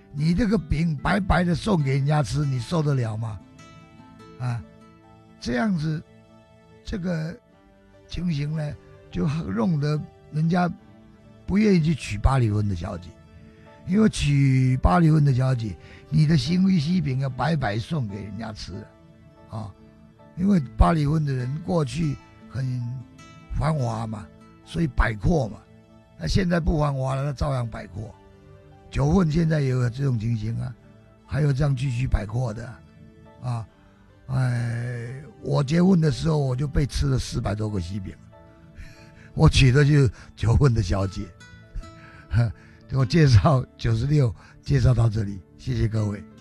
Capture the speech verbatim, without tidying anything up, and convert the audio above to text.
你这个饼白白的送给人家吃，你受得了吗？啊，这样子，这个情形呢，就弄得人家不愿意去娶巴黎婚的小姐，因为娶巴黎婚的小姐，你的行为西饼要白白送给人家吃啊，因为巴黎婚的人过去很繁华嘛，所以摆阔嘛，那现在不繁华了，那照样摆阔。九份现在也有这种情形啊，还有这样继续摆阔的啊。哎，我结婚的时候我就被吃了四百多个喜饼，我娶的就是九份的小姐。我介绍九十六介绍到这里，谢谢各位。